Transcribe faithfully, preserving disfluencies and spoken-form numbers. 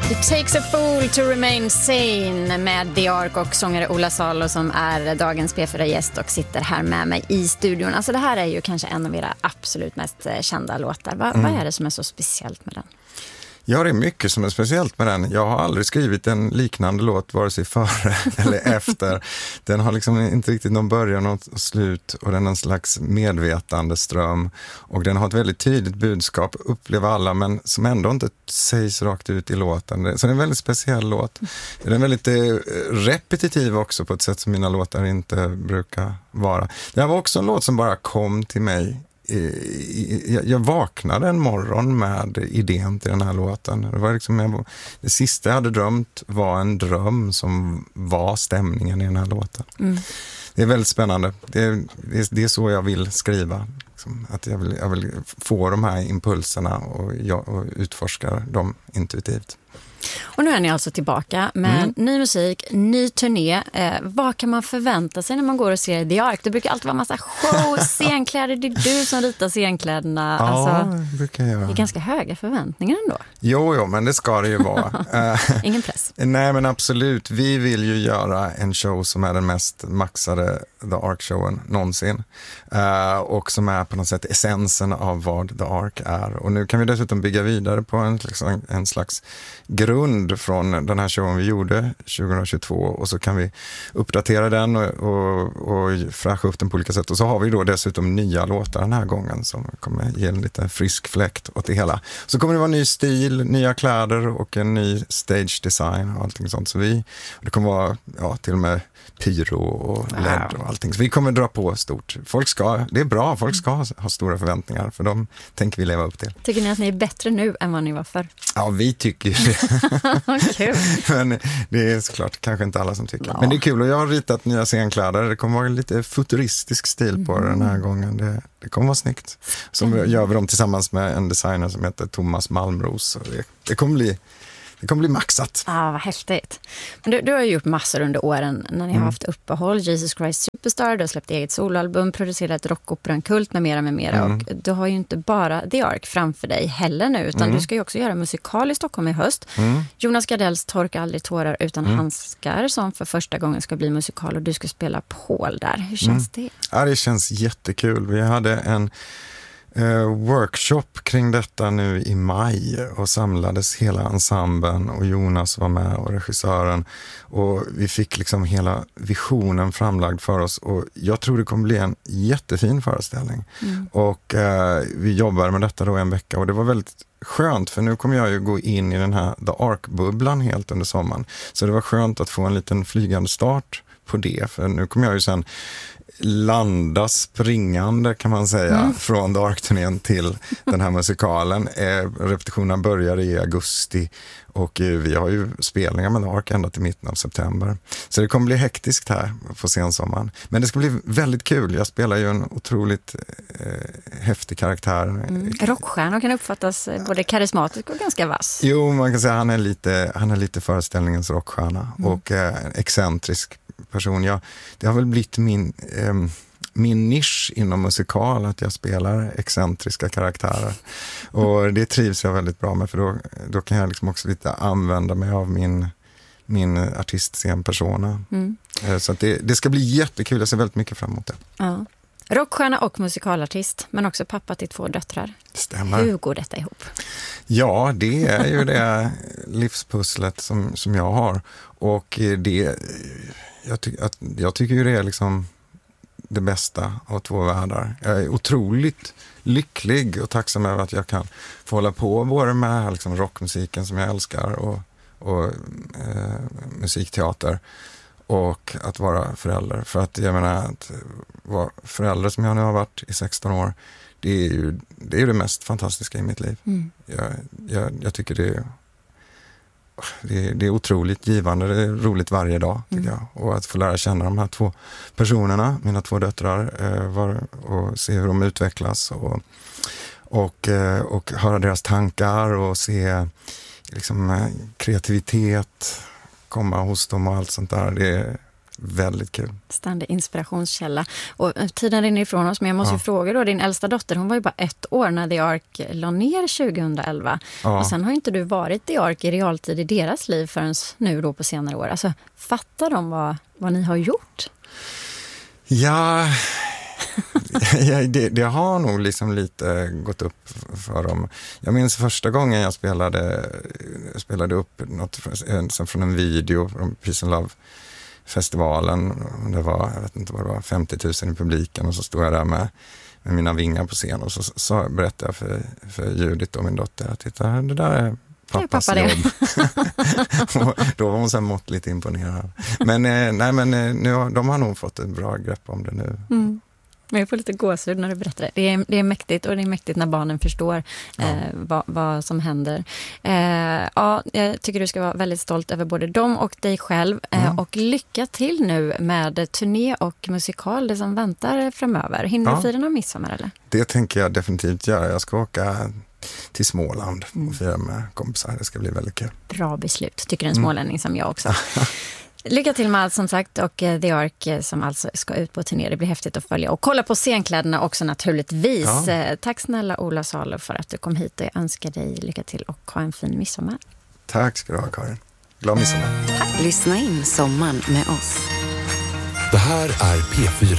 It takes a fool to remain sane med The Ark och sångare Ola Salo som är dagens P fyra-gäst och sitter här med mig i studion. Alltså det här är ju kanske en av era absolut mest kända låtar. Va, mm. Vad är det som är så speciellt med den? Ja, det är mycket som är speciellt med den. Jag har aldrig skrivit en liknande låt vare sig före eller efter. Den har liksom inte riktigt någon början och slut och den är en slags medvetandeström. Och den har ett väldigt tydligt budskap, upplever alla, men som ändå inte sägs rakt ut i låten. Så det är en väldigt speciell låt. Den är väldigt repetitiv också på ett sätt som mina låtar inte brukar vara. Det här var också en låt som bara kom till mig. Jag vaknade en morgon med idén till den här låten. Det var liksom, jag, det sista jag hade drömt var en dröm som var stämningen i den här låten. Mm. Det är väldigt spännande. Det är, det är, det är så jag vill skriva. Liksom, att jag vill, jag vill få de här impulserna och, jag, och utforska dem intuitivt. Och nu är ni alltså tillbaka med mm. ny musik, ny turné. Eh, vad kan man förvänta sig när man går och ser The Ark? Det brukar alltid vara massa show, scenkläder. Det är du som ritar scenkläderna. Ja, alltså, det brukar jag. Det är ganska höga förväntningar ändå. Jo, jo, men det ska det ju vara. Ingen press. Nej, men absolut. Vi vill ju göra en show som är den mest maxade The Ark-showen någonsin. Uh, och som är på något sätt essensen av vad The Ark är. Och nu kan vi dessutom bygga vidare på en, liksom, en slags grund från den här showen vi gjorde tjugohundratjugotvå och så kan vi uppdatera den och, och, och fräscha upp den på olika sätt. Och så har vi då dessutom nya låtar den här gången som kommer ge en lite frisk fläkt åt det hela. Så kommer det vara ny stil, nya kläder och en ny stage design och allting sånt. Så vi, det kommer vara ja, till och med pyro och L E D och allting. Så vi kommer dra på stort. Folk ska, det är bra, folk ska ha, ha stora förväntningar för de tänker vi leva upp till. Tycker ni att ni är bättre nu än vad ni var förr? Ja, vi tycker ju det. Kul. Men det är såklart kanske inte alla som tycker. Ja. Men det är kul och jag har ritat nya scenkläder. Det kommer vara lite futuristisk stil på mm. den här gången. Det, det kommer vara snyggt. Så mm. gör vi dem tillsammans med en designer som heter Thomas Malmros. Det, det kommer bli Det kommer bli maxat. Ja, ah, vad häftigt. Men du, du har ju gjort massor under åren när ni mm. har haft uppehåll. Jesus Christ Superstar, du har släppt eget soloalbum, producerat rockoperan Kult med mera med mera. Mm. Och du har ju inte bara The Ark framför dig heller nu, utan mm. du ska ju också göra musikal i Stockholm i höst. Mm. Jonas Gardells Torka aldrig tårar utan mm. handskar som för första gången ska bli musikal och du ska spela Paul där. Hur känns mm. det? Ja, det känns jättekul. Vi hade en Uh, workshop kring detta nu i maj och samlades hela ensemblen och Jonas var med och regissören och vi fick liksom hela visionen framlagd för oss och jag tror det kommer bli en jättefin föreställning mm. och uh, vi jobbar med detta då en vecka och det var väldigt skönt för nu kommer jag ju gå in i den här The Ark-bubblan helt under sommaren så det var skönt att få en liten flygande start på det för nu kommer jag ju sen landa springande kan man säga mm. från The Ark-turnén till den här musikalen. Eh, repetitionerna börjar i augusti och eh, vi har ju spelningar med The Ark ända till mitten av september. Så det kommer bli hektiskt här på sensommaren. Men det ska bli väldigt kul. Jag spelar ju en otroligt eh, häftig karaktär. Mm. Rockstjärnor kan uppfattas både karismatisk och ganska vass. Jo, man kan säga att han är lite, han är lite föreställningens rockstjärna mm. och eh, excentrisk person. Jag, det har väl blivit min, eh, min nisch inom musikal att jag spelar excentriska karaktärer. Och det trivs jag väldigt bra med för då, då kan jag liksom också lite använda mig av min, min artistscenpersona. Mm. Eh, så att det, det ska bli jättekul. Jag ser väldigt mycket fram emot det. Ja. Rockstjärna och musikalartist, men också pappa till två döttrar. Stämmer. Hur går detta ihop? Ja, det är ju det livspusslet som, som jag har. Och det, jag, ty, att, jag tycker ju det är liksom det bästa av två världar. Jag är otroligt lycklig och tacksam över att jag kan få hålla på både med liksom rockmusiken som jag älskar och, och eh, musikteater. Och att vara förälder. För att jag menar att vara förälder som jag nu har varit i sexton år, det är ju det, är det mest fantastiska i mitt liv. Mm. Jag, jag, jag tycker det är, det, är, det är otroligt givande. Det är roligt varje dag tycker mm. jag. Och att få lära känna de här två personerna, mina två döttrar, eh, var, och se hur de utvecklas. Och, och, eh, och höra deras tankar och se liksom, eh, kreativitet komma hos dem och allt sånt där. Det är, väldigt kul. Ständig inspirationskälla. Och tiden rinner ifrån oss, men jag måste ja. ju fråga då, din äldsta dotter, hon var ju bara ett år när The Ark la ner tjugohundraelva. Ja. Och sen har ju inte du varit The Ark i realtid i deras liv förrän nu då på senare år. Alltså, fattar de vad, vad ni har gjort? Ja... ja, det, det har nog liksom lite gått upp för dem. Jag minns första gången jag spelade, spelade upp något från en video från Peace and Love-festivalen. Det var, jag vet inte vad det var, femtio tusen i publiken, och så stod jag där med, med mina vingar på scen, och så, så berättade jag för, för Judith och min dotter att titta, det där är pappas pappa jobb. Då var hon så måttligt imponerad. Men, nej, men nu, de har nog fått ett bra grepp om det nu. Mm. Men jag får lite gåshud när du berättar det. Det är, det är mäktigt, och det är mäktigt när barnen förstår ja. eh, vad, vad som händer. Eh, ja, jag tycker du ska vara väldigt stolt över både dem och dig själv. Eh, mm. Och lycka till nu med turné och musikal, det som väntar framöver. Hinner ja. du fira någon midsommar eller? Det tänker jag definitivt göra. Jag ska åka till Småland och mm. fira med kompisar. Det ska bli väldigt kul. Bra beslut, tycker en smålänning mm. som jag också. Lycka till med allt som sagt, och The Ark som alltså ska ut på turné. Det blir häftigt att följa och kolla på scenkläderna också naturligtvis. Ja. Tack snälla Ola Salo för att du kom hit, och jag önskar dig lycka till och ha en fin midsommar. Tack ska du ha, Karin. Glad midsommar. Tack. Lyssna in sommaren med oss. Det här är P fyra.